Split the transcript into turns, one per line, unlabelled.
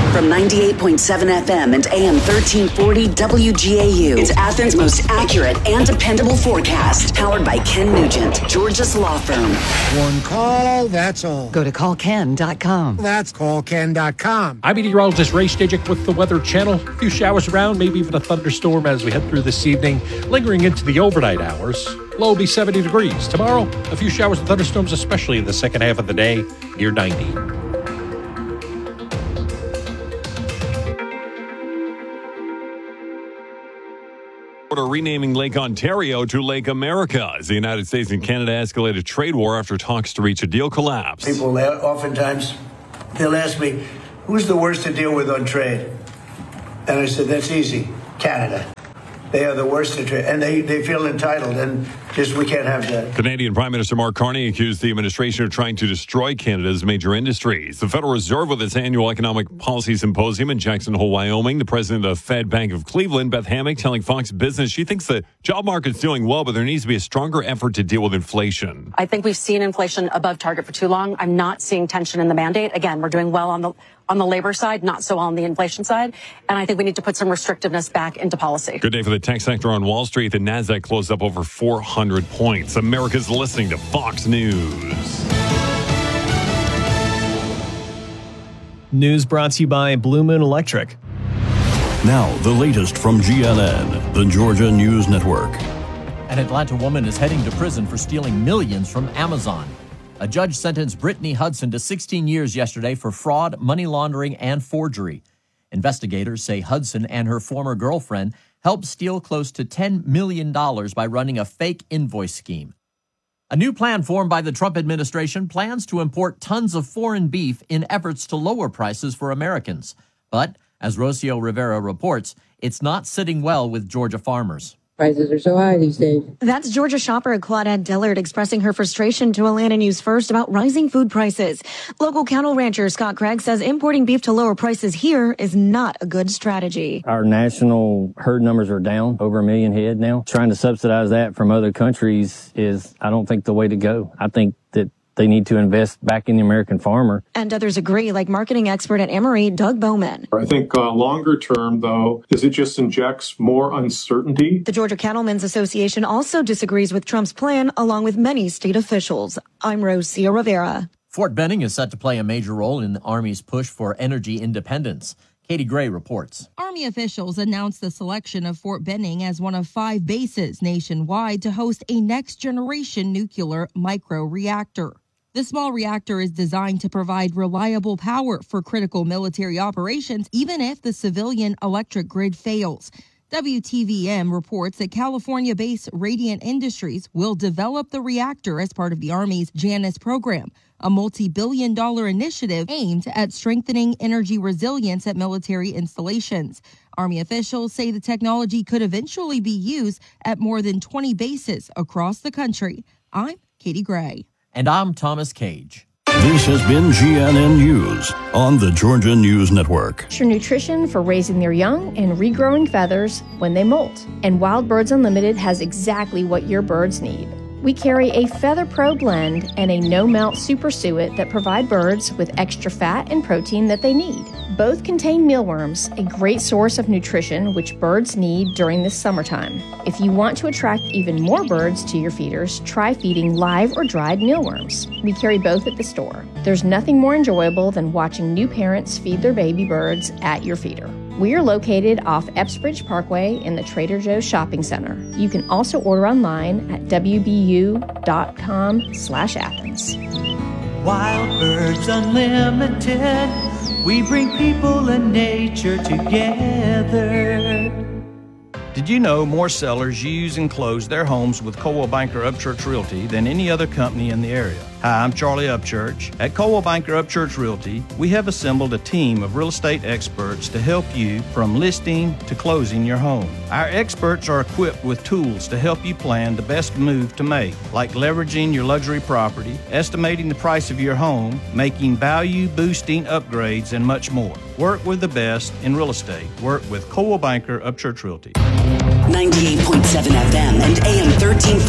From 98.7 FM and AM 1340 WGAU, it's Athens' most accurate and dependable forecast. Powered by Ken Nugent, Georgia's law firm.
One call, that's all.
Go to callken.com.
That's callken.com.
I'm meteorologist Ray Stajic with the Weather Channel. A few showers around, maybe even a thunderstorm as we head through this evening, lingering into the overnight hours. Low will be 70 degrees. Tomorrow, a few showers and thunderstorms, especially in the second half of the day, near 90.
Renaming Lake Ontario to Lake America as the United States and Canada escalate a trade war after talks to reach a deal collapse.
People oftentimes, they'll ask me, who's the worst to deal with on trade? And I said, that's easy, Canada. They are the worst to trade, and they feel entitled, and just we can't have that.
Canadian Prime Minister Mark Carney accused the administration of trying to destroy Canada's major industries. The Federal Reserve with its annual economic policy symposium in Jackson Hole, Wyoming. The president of Fed Bank of Cleveland, Beth Hammack, telling Fox Business she thinks the job market's doing well, but there needs to be a stronger effort to deal with inflation.
I think we've seen inflation above target for too long. I'm not seeing tension in the mandate. Again, we're doing well on the labor side, not so on the inflation side. And I think we need to put some restrictiveness back into policy.
Good day for the tech sector on Wall Street. The Nasdaq closed up over 400 points. America's listening to Fox News.
News brought to you by Blue Moon Electric.
Now, the latest from GNN, the Georgia News Network.
An Atlanta woman is heading to prison for stealing millions from Amazon. A judge sentenced Brittany Hudson to 16 years yesterday for fraud, money laundering, and forgery. Investigators say Hudson and her former girlfriend helped steal close to $10 million by running a fake invoice scheme. A new plan formed by the Trump administration plans to import tons of foreign beef in efforts to lower prices for Americans. But, as Rocio Rivera reports, it's not sitting well with Georgia farmers.
Prices are so high these days.
That's Georgia shopper Claudette Dillard expressing her frustration to Atlanta News First about rising food prices. Local cattle rancher Scott Craig says importing beef to lower prices here is not a good strategy.
Our national herd numbers are down over 1 million head now. Trying to subsidize that from other countries is, I don't think, the way to go. I think that they need to invest back in the American farmer.
And others agree, like marketing expert at Emory, Doug Bowman.
I think longer term, though, is it just injects more uncertainty.
The Georgia Cattlemen's Association also disagrees with Trump's plan, along with many state officials. I'm Rocio Rivera.
Fort Benning is set to play a major role in the Army's push for energy independence. Katie Gray reports.
Army officials announced the selection of Fort Benning as one of 5 bases nationwide to host a next-generation nuclear micro-reactor. The small reactor is designed to provide reliable power for critical military operations, even if the civilian electric grid fails. WTVM reports that California-based Radiant Industries will develop the reactor as part of the Army's Janus program, a multi-billion-dollar initiative aimed at strengthening energy resilience at military installations. Army officials say the technology could eventually be used at more than 20 bases across the country. I'm Katie Gray.
And I'm Thomas Cage.
This has been GNN News on the Georgia News Network.
Extra nutrition for raising their young and regrowing feathers when they molt. And Wild Birds Unlimited has exactly what your birds need. We carry a Feather Pro blend and a no-melt super suet that provide birds with extra fat and protein that they need. Both contain mealworms, a great source of nutrition which birds need during this summertime. If you want to attract even more birds to your feeders, try feeding live or dried mealworms. We carry both at the store. There's nothing more enjoyable than watching new parents feed their baby birds at your feeder. We are located off Epsbridge Parkway in the Trader Joe's Shopping Center. You can also order online at wbu.com/Athens.
Wild Birds Unlimited, we bring people and nature together.
Did you know more sellers use and close their homes with Coldwell Banker Upchurch Realty than any other company in the area? Hi, I'm Charlie Upchurch. At Coldwell Banker Upchurch Realty, we have assembled a team of real estate experts to help you from listing to closing your home. Our experts are equipped with tools to help you plan the best move to make, like leveraging your luxury property, estimating the price of your home, making value-boosting upgrades, and much more. Work with the best in real estate. Work with Coldwell Banker Upchurch Realty.
98.7 FM and AM 1340.